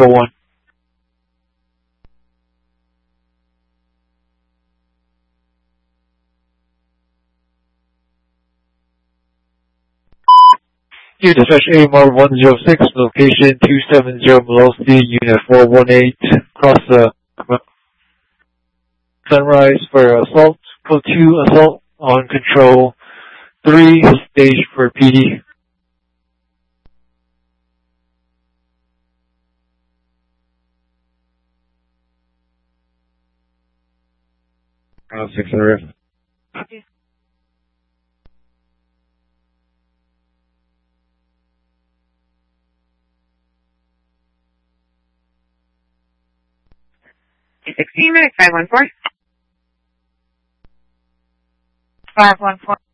441. You dispatch AMR 106, location 270 Melosi, unit 418, across the Sunrise for assault. Code 2, assault on control 3, stage for PD. 6 on the rift. Okay. Minutes, 514. 514.